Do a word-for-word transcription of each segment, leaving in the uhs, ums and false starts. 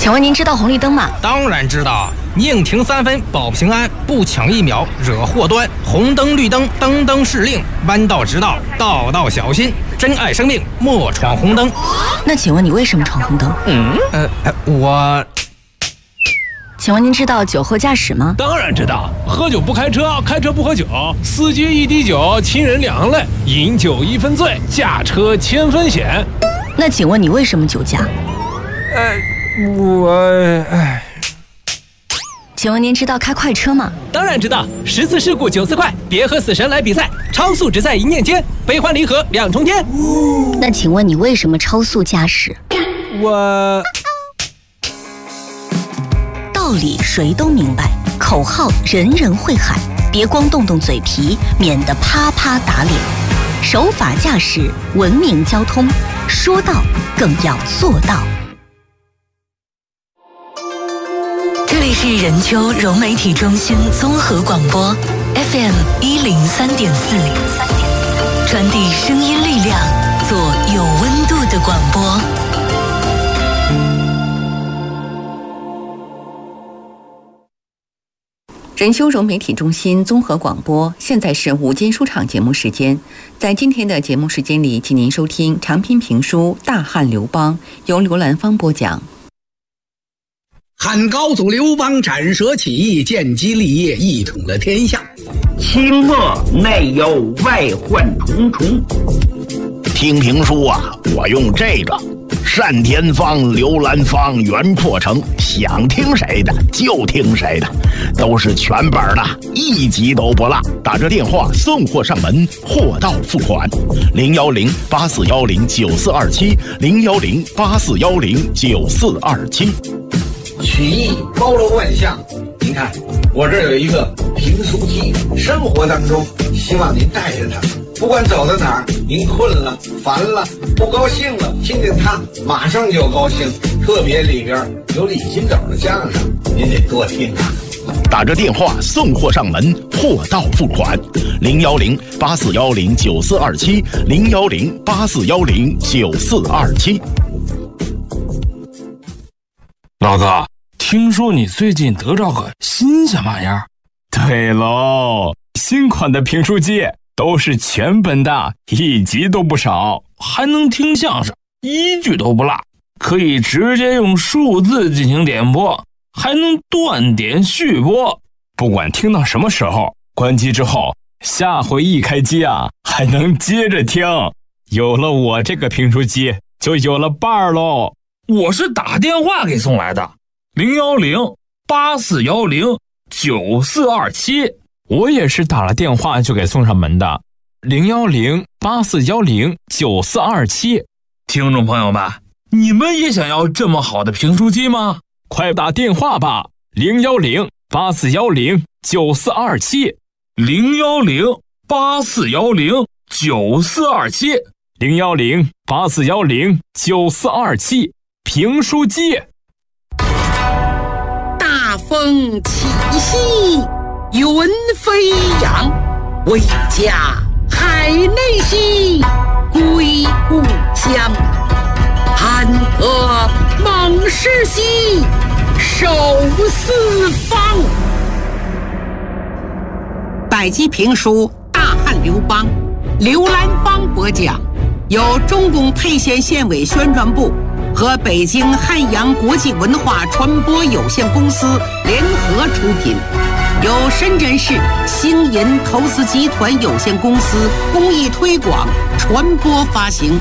请问您知道红绿灯吗？ 当然知道，宁停三分保平安，不抢一秒惹祸端。红灯绿灯，灯灯是令，弯道直道，道道小心。珍爱生命，莫闯红灯。 那请问你为什么闯红灯？ 嗯，呃，我…… 请问您知道酒后驾驶吗？ 当然知道，喝酒不开车，开车不喝酒，司机一滴酒，亲人两行泪，饮酒一分醉，驾车千分险。 那请问你为什么酒驾？ 呃，我……哎。 请问您知道开快车吗？ 当然知道，十次事故九次快，别和死神来比赛，超速只在一念间，悲欢离合两重天。 那请问你为什么超速驾驶？ 我…… 道理谁都明白，口号人人会喊，别光动动嘴皮，免得啪啪打脸。守法驾驶，文明交通，说到更要做到。 这里是任丘融媒体中心综合广播 F M 一零三点四，传递声音力量，做有温度的广播。 任丘融媒体中心综合广播，现在是午间书场节目时间。在今天的节目时间里，请您收听长篇评书《大汉刘邦》，由刘兰芳播讲。 汉高祖刘邦斩蛇起义，建基立业，一统了天下。 清末内忧外患重重。 听评书啊，我用这个单田芳、刘兰芳、袁阔成，想听谁的就听谁的，都是全本的，一集都不落。打这电话送货上门，货到付款。零幺零八四幺零九四二七，零幺零八四幺零九四二七。 曲艺包罗万象，您看我这儿有一个评书机，生活当中希望您带着它，不管走到哪儿，您困了、烦了、不高兴了，听见它马上就高兴。特别里边有李金斗的相声，您得多听啊。 打着电话送货上门，货到付款。零幺零八四幺零九四二七，零幺零八四幺零九四二七。 老哥，听说你最近得着个新鲜玩意儿？ 对喽，新款的评书机都是全本的，一集都不少， 还能听相声，一句都不落，可以直接用数字进行点播，还能断点续播。 不管听到什么时候，关机之后，下回一开机啊，还能接着听。有了我这个评书机，就有了伴儿喽。 我是打电话给送来的，零幺零八四幺零九四二七。 我也是打了电话就给送上门的，零幺零八四幺零九四二七。 听众朋友们，你们也想要这么好的评书机吗？ 快打电话吧，零幺零八四幺零九四二七， 零幺零八四幺零九四二七， 零幺零八四幺零九四二七。评书机。 大风起兮云飞扬，为家海内兮归故乡。安得猛士兮守四方。百集评书《大汉刘邦》，刘兰芳播讲，由中共沛县县委宣传部和北京汉阳国际文化传播有限公司联合出品，由深圳市星银投资集团有限公司公益推广传播发行。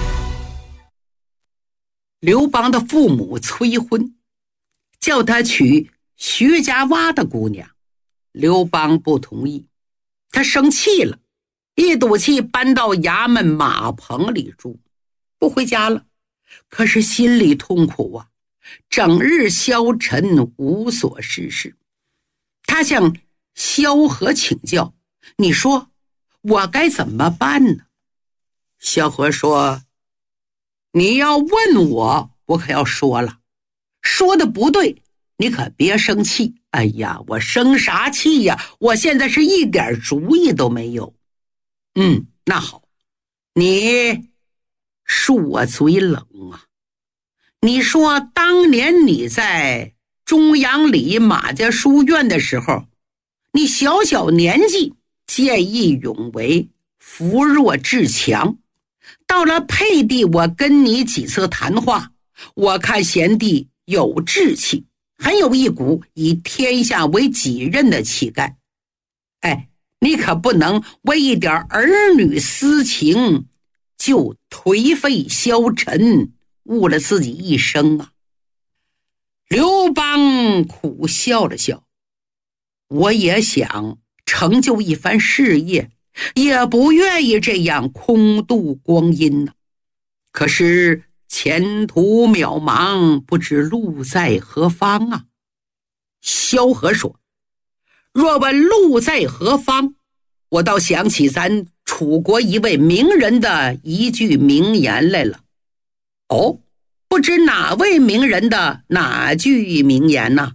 刘邦的父母催婚，叫他娶徐家洼的姑娘，刘邦不同意，他生气了，一赌气搬到衙门马棚里住，不回家了。可是心里痛苦啊，整日消沉，无所事事。他向萧何请教，你说我该怎么办呢？萧何说，你要问我，我可要说了，说的不对，你可别生气。哎呀，我生啥气呀？我现在是一点主意都没有。嗯，那好，你恕我嘴冷啊， 你说当年你在中央里马家书院的时候，你小小年纪见义勇为，扶弱至强，到了沛地，我跟你几次谈话，我看贤弟有志气，很有一股以天下为己任的气概。哎，你可不能为一点儿女私情就颓废消沉，误了自己一生啊！刘邦苦笑了笑，我也想成就一番事业，也不愿意这样空度光阴呢。可是前途渺茫，不知路在何方啊。萧何说，若问路在何方，我倒想起咱楚国一位名人的一句名言来了。哦，不知哪位名人的哪句名言呢？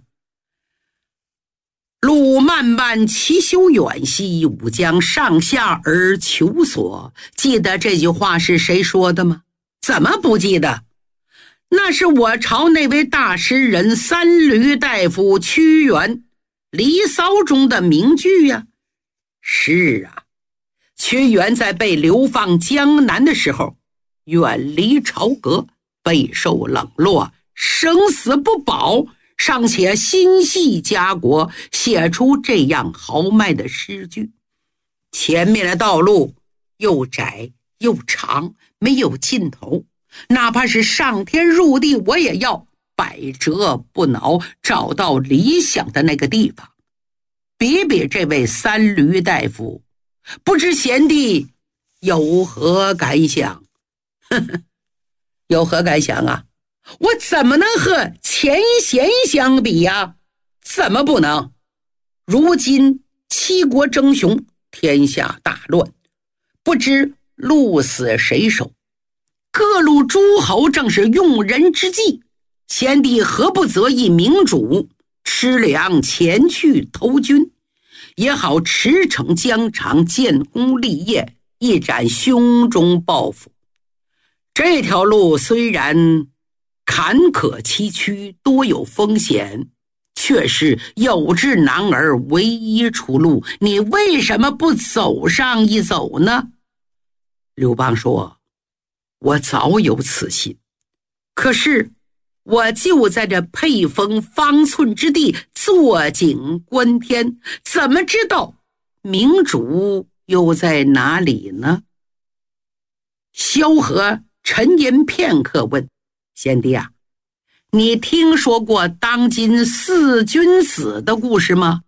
路漫漫其修远兮，吾将上下而求索。记得这句话是谁说的吗？怎么不记得？那是我朝那位大诗人三闾大夫屈原《离骚》中的名句呀、啊。是啊，屈原在被流放江南的时候，远离朝阁，备受冷落，生死不保，尚且心系家国，写出这样豪迈的诗句。前面的道路又窄又长，没有尽头，哪怕是上天入地，我也要百折不挠，找到理想的那个地方。比比这位三闾大夫，不知贤弟有何感想？呵呵，有何感想啊？我怎么能和前贤相比呀？怎么不能？如今七国争雄，天下大乱，不知鹿死谁手，各路诸侯正是用人之际，贤弟何不择一明主，吃粮前去投军，也好驰骋疆场，建功立业，一展胸中抱负。这条路虽然坎坷崎岖，多有风险，却是有志男儿唯一出路，你为什么不走上一走呢？刘邦说，我早有此心，可是我就在这沛丰方寸之地坐井观天，怎么知道明主又在哪里呢？萧何沉吟片刻问，贤弟啊，你听说过当今四君子的故事吗？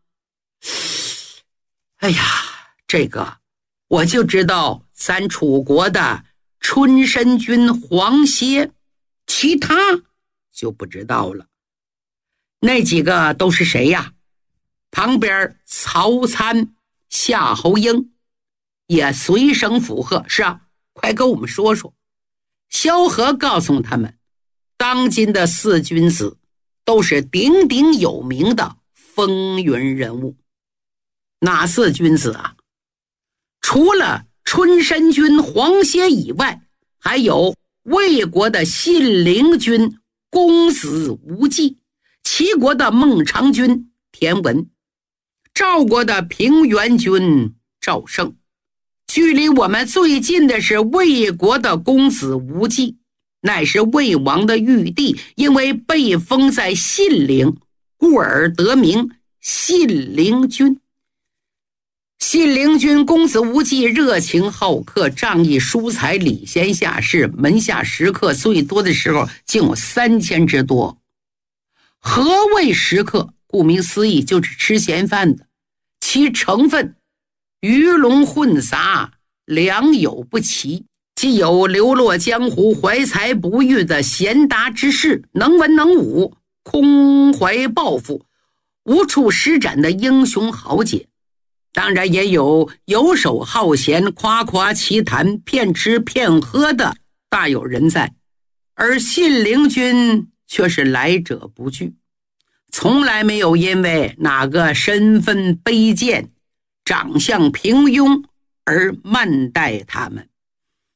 哎呀，这个我就知道咱楚国的春申君黄歇，其他就不知道了。那几个都是谁呀？旁边曹参、夏侯婴也随声附和。是啊，快跟我们说说。萧何告诉他们，当今的四君子都是鼎鼎有名的风云人物。哪四君子啊？除了春申君黄歇以外，还有魏国的信陵君公子无忌，齐国的孟尝君田文，赵国的平原君赵胜。距离我们最近的是魏国的公子无忌，乃是魏王的玉帝，因为被封在信陵，故而得名信陵君。信陵君公子无忌热情好客，仗义疏财，礼贤下士，门下食客最多的时候竟有三千之多。何谓食客？顾名思义，就是吃闲饭的，其成分鱼龙混杂，良莠不齐，既有流落江湖、怀才不遇的贤达之士，能文能武、空怀抱负、无处施展的英雄豪杰，当然也有游手好闲、夸夸其谈、骗吃骗喝的大有人在。而信陵君却是来者不拒，从来没有因为哪个身份卑贱、长相平庸而慢待他们。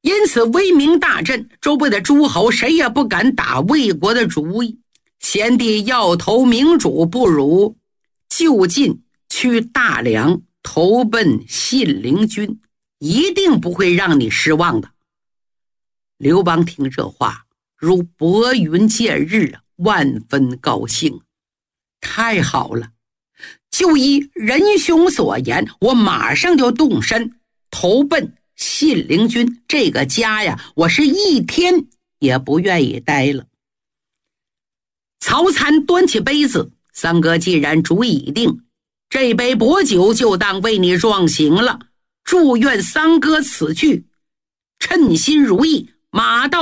因此威名大振，周围的诸侯谁也不敢打魏国的主意。先帝要投明主，不如就近去大梁投奔信陵君，一定不会让你失望的。刘邦听这话如拨云见日，万分高兴。太好了，就依仁兄所言，我马上就动身投奔信陵君。这个家呀，我是一天也不愿意待了。曹参端起杯子，三哥既然主意已定，这杯薄酒就当为你壮行了。祝愿三哥此去称心如意，马到